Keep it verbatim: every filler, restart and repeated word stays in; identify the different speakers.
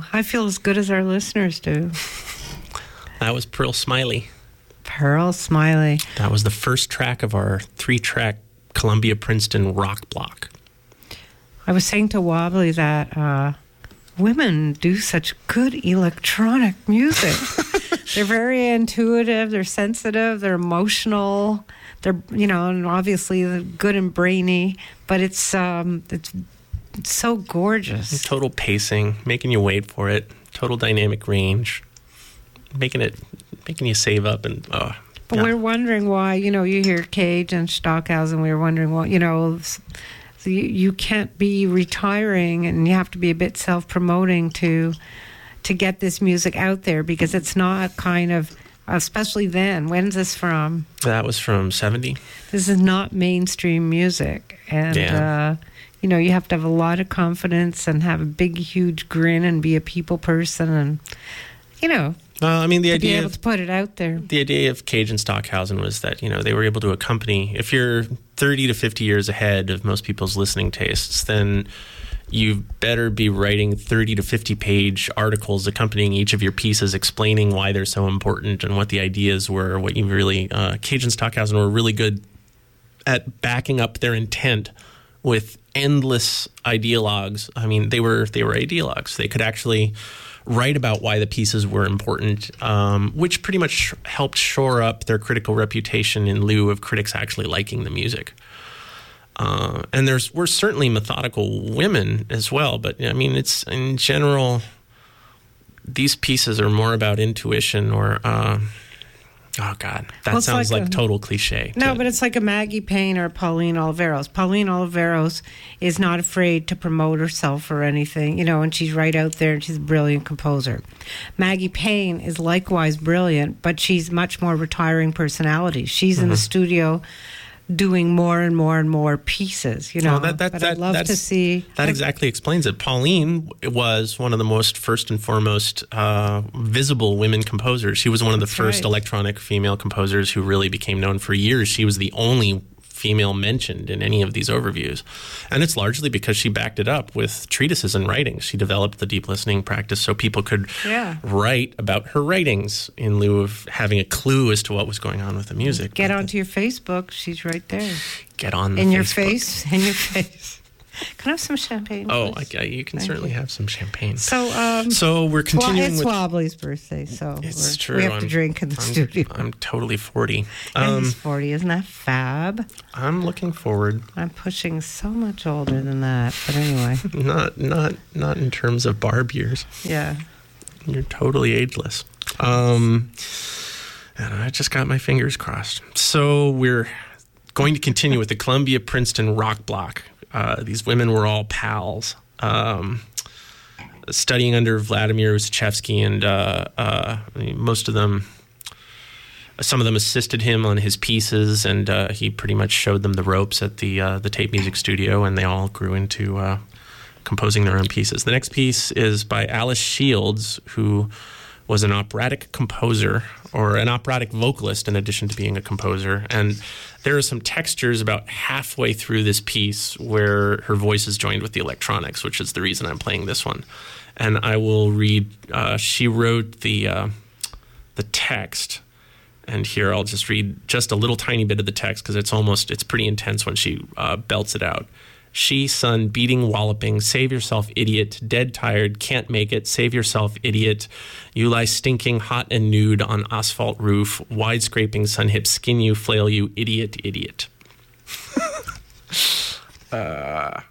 Speaker 1: know. I feel as good as our listeners do.
Speaker 2: That was Pearl Smiley.
Speaker 1: Pearl Smiley.
Speaker 2: That was the first track of our three-track Columbia Princeton rock block.
Speaker 1: I was saying to Wobbly that uh, women do such good electronic music. They're very intuitive, they're sensitive, they're emotional, they're, you know, and obviously they're good and brainy, but it's um, it's, it's so gorgeous.
Speaker 2: Total pacing, making you wait for it, total dynamic range, making it, making you save up and, oh.
Speaker 1: But yeah. We're wondering why, you know, you hear Cage and Stockhausen, we were wondering, well, you know, so you, you can't be retiring and you have to be a bit self-promoting to to get this music out there, because it's not kind of, especially then, when's this from?
Speaker 2: That was from seventy.
Speaker 1: This is not mainstream music. And, yeah. uh, you know, you have to have a lot of confidence and have a big, huge grin and be a people person and, you know,
Speaker 2: Well, I mean, the
Speaker 1: to
Speaker 2: idea
Speaker 1: be able
Speaker 2: of,
Speaker 1: to put it out there.
Speaker 2: The idea of Cage and Stockhausen was that, you know, they were able to accompany, if you're thirty to fifty years ahead of most people's listening tastes, then you better be writing thirty to fifty page articles accompanying each of your pieces, explaining why they're so important and what the ideas were, what you really, uh, Cage and Stockhausen were really good at backing up their intent with endless ideologues. I mean, they were, they were ideologues. They could actually write about why the pieces were important, um, which pretty much helped shore up their critical reputation in lieu of critics actually liking the music. Uh, and there's were certainly methodical women as well, but I mean, it's in general, these pieces are more about intuition or, uh, oh God, that well, sounds like, like a total cliche.
Speaker 1: No, but it's like a Maggie Payne or Pauline Oliveros. Pauline Oliveros is not afraid to promote herself or anything, you know, and she's right out there and she's a brilliant composer. Maggie Payne is likewise brilliant, but she's much more retiring personality. She's mm-hmm. in the studio doing more and more and more pieces, you know.
Speaker 2: Well, that, that,
Speaker 1: but
Speaker 2: that,
Speaker 1: I'd love to see...
Speaker 2: That exactly explains it. Pauline was one of the most, first and foremost, uh, visible women composers. She was one of the That's first right. electronic female composers who really became known. For years, she was the only female mentioned in any of these overviews. And it's largely because she backed it up with treatises and writings. She developed the deep listening practice so people could yeah. write about her writings in lieu of having a clue as to what was going on with the music.
Speaker 1: Get onto your Facebook. She's right there.
Speaker 2: Get on the
Speaker 1: In
Speaker 2: Facebook.
Speaker 1: your face. In your face. Can I have some champagne?
Speaker 2: Oh, I, I, you can
Speaker 1: Thank
Speaker 2: certainly
Speaker 1: you.
Speaker 2: have some champagne.
Speaker 1: So, um,
Speaker 2: so we're continuing
Speaker 1: well, it's
Speaker 2: with...
Speaker 1: Wobbly's birthday, so
Speaker 2: it's true.
Speaker 1: we have
Speaker 2: I'm,
Speaker 1: to drink in the
Speaker 2: I'm,
Speaker 1: studio.
Speaker 2: I'm totally forty.
Speaker 1: And
Speaker 2: Um,
Speaker 1: he's forty. Isn't that fab?
Speaker 2: I'm looking forward.
Speaker 1: I'm pushing so much older than that, but anyway.
Speaker 2: not, not, not in terms of Barb years.
Speaker 1: Yeah.
Speaker 2: You're totally ageless. Um, and I just got my fingers crossed. So we're going to continue with the Columbia Princeton rock block. Uh, these women were all pals, um, studying under Vladimir Ussachevsky, and uh, uh, most of them, some of them assisted him on his pieces, and uh, he pretty much showed them the ropes at the uh, the tape music studio, and they all grew into uh, composing their own pieces. The next piece is by Alice Shields, who was an operatic composer, or an operatic vocalist in addition to being a composer. And there are some textures about halfway through this piece where her voice is joined with the electronics, which is the reason I'm playing this one. And I will read, uh, she wrote the uh, the text. And here I'll just read just a little tiny bit of the text because it's almost, it's pretty intense when she uh, belts it out. She, son, beating, walloping, save yourself, idiot, dead tired, can't make it, save yourself, idiot. You lie stinking, hot and nude on asphalt roof, wide scraping, sun hip, skin you, flail you, idiot, idiot. uh,